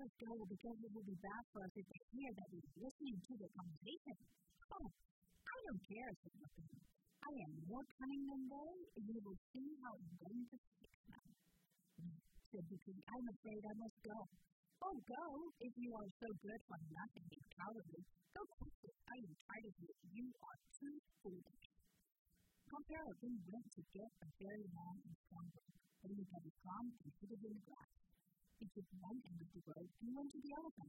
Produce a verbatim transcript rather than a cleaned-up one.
us go because it will be bad for us if they hear that we're listening to their conversation. Oh, I don't care, said Muffin. I am more cunning than they, and you will see how I'm going to fix them. Said the tree, I'm afraid I must go. Oh, go, if you are so good for nothing and cowardly. Go quickly, I am tired of you. You are too foolish. Compare then went to get a very long and strong rope. Then he cut his palm and put it in the grass. He took one end of the rope and went to the elephant.